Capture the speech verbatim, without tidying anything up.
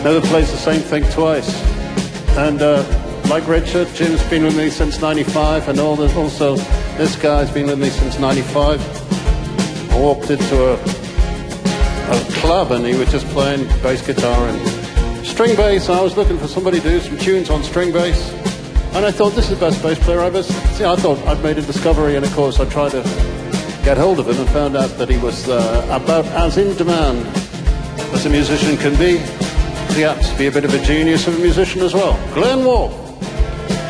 never plays the same thing twice. And uh, like Richard, Jim's been with me since ninety-five, and all this, also this guy's been with me since ninety-five. I walked into a, a club and he was just playing bass guitar and string bass, and I was looking for somebody to do some tunes on string bass. And I thought, this is the best bass player I've ever seen. I thought I'd made a discovery, and of course I tried to get hold of him and found out that he was uh, about as in demand as a musician can be. He happens to be a bit of a genius of a musician as well. Glenn Wolfe.